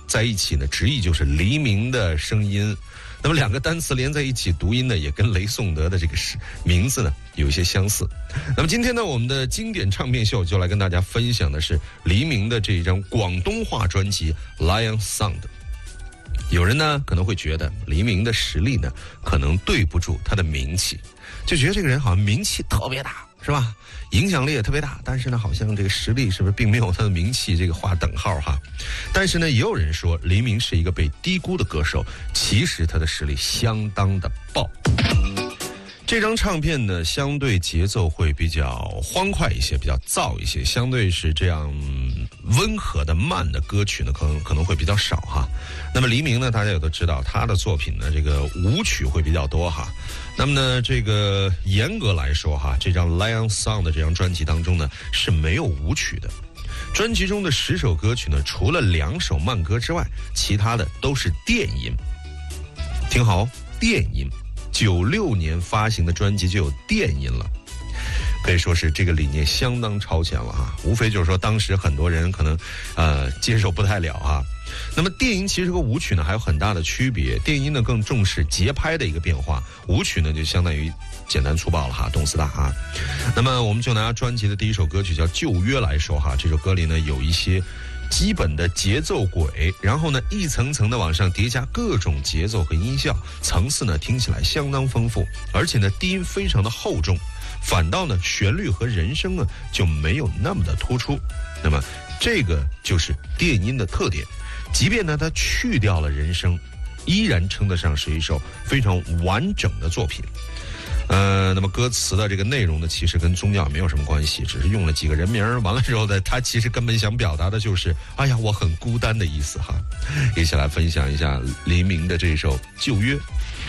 在一起呢，直译就是黎明的声音。那么两个单词连在一起读音呢，也跟雷颂德的这个名字呢有一些相似。那么今天呢，我们的经典唱片秀就来跟大家分享的是黎明的这一张广东话专辑《Lion Sound》。有人呢可能会觉得黎明的实力呢可能对不住他的名气，就觉得这个人好像名气特别大，是吧？影响力也特别大，但是呢好像这个实力是不是并没有他的名气这个划等号哈？但是呢也有人说黎明是一个被低估的歌手，其实他的实力相当的爆。这张唱片呢相对节奏会比较欢快一些，比较燥一些，相对是这样温和的慢的歌曲呢可能会比较少哈。那么黎明呢大家也都知道，他的作品呢这个舞曲会比较多哈。那么呢这个严格来说哈，这张 Lion Song 的这张专辑当中呢是没有舞曲的。专辑中的10首歌曲呢，除了2首慢歌之外，其他的都是电音。听好哦，电音。96年发行的专辑就有电音了，可以说是这个理念相当超前了哈。无非就是说当时很多人可能接受不太了哈。那么电音其实和舞曲呢还有很大的区别，电音呢更重视节拍的一个变化，舞曲呢就相当于简单粗暴了哈，动次打啊。那么我们就拿专辑的第1首歌曲叫《旧约》来说哈，这首歌里呢有一些基本的节奏轨，然后呢一层层的往上叠加各种节奏和音效，层次呢听起来相当丰富，而且呢低音非常的厚重，反倒呢旋律和人声呢就没有那么的突出。那么这个就是电音的特点，即便呢它去掉了人声，依然称得上是一首非常完整的作品。那么歌词的这个内容呢，其实跟宗教没有什么关系，只是用了几个人名，完了之后呢，他其实根本想表达的就是，哎呀，我很孤单的意思哈。一起来分享一下黎明的这首《旧约》。